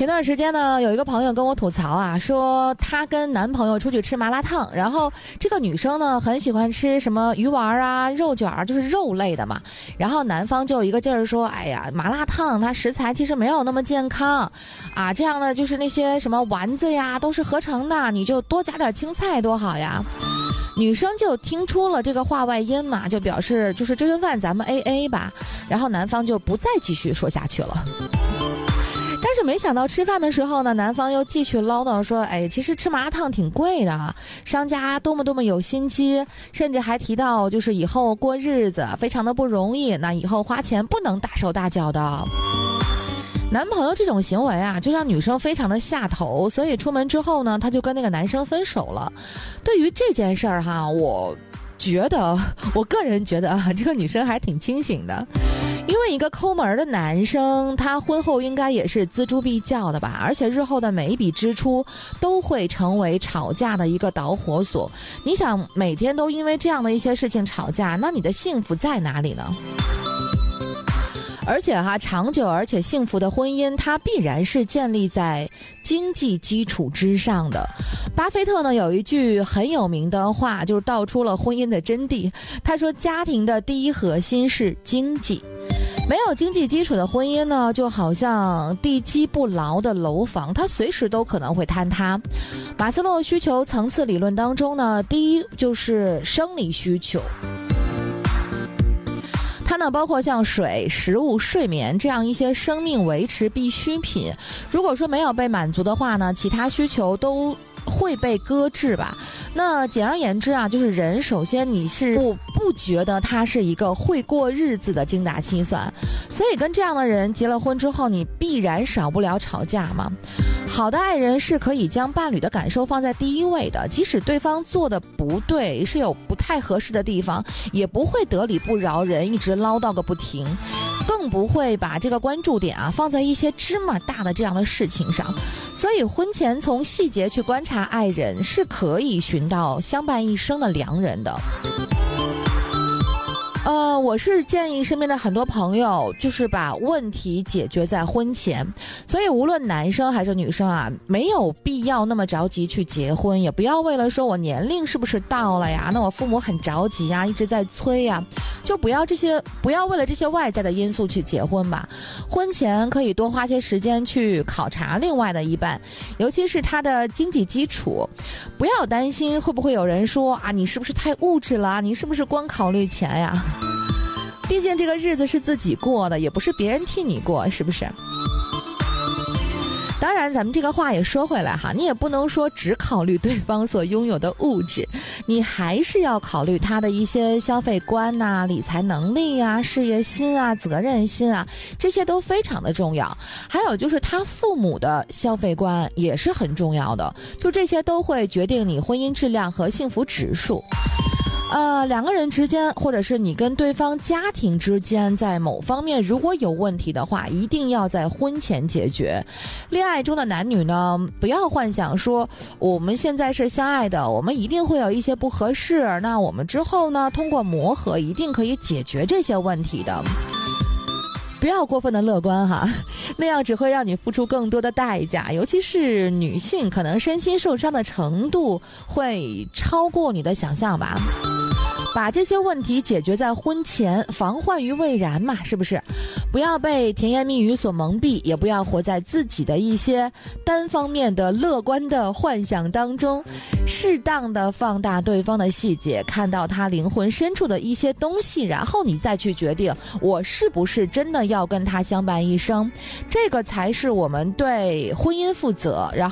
前段时间呢，有一个朋友跟我吐槽啊，说她跟男朋友出去吃麻辣烫，然后这个女生呢很喜欢吃什么鱼丸啊、肉卷儿，就是肉类的嘛。然后男方就一个劲儿说，哎呀，麻辣烫它食材其实没有那么健康啊，这样的就是那些什么丸子呀都是合成的，你就多加点青菜多好呀。女生就听出了这个话外音嘛，就表示就是这顿饭咱们 AA 吧，然后男方就不再继续说下去了。但是没想到吃饭的时候呢，男方又继续唠叨说，哎，其实吃麻辣烫挺贵的，商家多么有心机，甚至还提到就是以后过日子非常的不容易，那以后花钱不能大手大脚的。男朋友这种行为啊，就让女生非常的下头，所以出门之后呢，他就跟那个男生分手了。对于这件事儿哈，我个人觉得啊，这个女生还挺清醒的。因为一个抠门的男生，他婚后应该也是锱铢必较的吧，而且日后的每一笔支出都会成为吵架的一个导火索。你想每天都因为这样的一些事情吵架，那你的幸福在哪里呢？而且长久而且幸福的婚姻，它必然是建立在经济基础之上的。巴菲特呢有一句很有名的话，就是道出了婚姻的真谛。他说，家庭的第一核心是经济。没有经济基础的婚姻呢，就好像地基不牢的楼房，它随时都可能会坍塌。马斯洛需求层次理论当中呢，第一就是生理需求。它呢包括像水、食物、睡眠这样一些生命维持必需品。如果说没有被满足的话呢，其他需求都会被搁置吧。那简而言之啊，就是人首先你是不觉得他是一个会过日子的精打细算，所以跟这样的人结了婚之后，你必然少不了吵架嘛。好的爱人是可以将伴侣的感受放在第一位的，即使对方做的不对，是有不太合适的地方，也不会得理不饶人，一直唠叨个不停，更不会把这个关注点放在一些芝麻大的这样的事情上。所以婚前从细节去观察爱人，是可以寻到相伴一生的良人的。我是建议身边的很多朋友，就是把问题解决在婚前。所以无论男生还是女生啊，没有必要那么着急去结婚，也不要为了说我年龄是不是到了呀，那我父母很着急呀，一直在催呀，就不要为了这些外在的因素去结婚吧。婚前可以多花些时间去考察另外的一半，尤其是他的经济基础。不要担心会不会有人说啊，你是不是太物质了，你是不是光考虑钱呀？毕竟这个日子是自己过的，也不是别人替你过，是不是？当然咱们这个话也说回来你也不能说只考虑对方所拥有的物质，你还是要考虑他的一些消费观理财能力事业心责任心这些都非常的重要。还有就是他父母的消费观也是很重要的，就这些都会决定你婚姻质量和幸福指数。两个人之间，或者是你跟对方家庭之间，在某方面如果有问题的话，一定要在婚前解决。恋爱中的男女呢，不要幻想说我们现在是相爱的，我们一定会有一些不合适，那我们之后呢，通过磨合一定可以解决这些问题的。不要过分的乐观那样只会让你付出更多的代价，尤其是女性，可能身心受伤的程度会超过你的想象吧。把这些问题解决在婚前，防患于未然嘛，是不是？不要被甜言蜜语所蒙蔽，也不要活在自己的一些单方面的乐观的幻想当中，适当的放大对方的细节，看到他灵魂深处的一些东西，然后你再去决定我是不是真的要跟他相伴一生，这个才是我们对婚姻负责，然后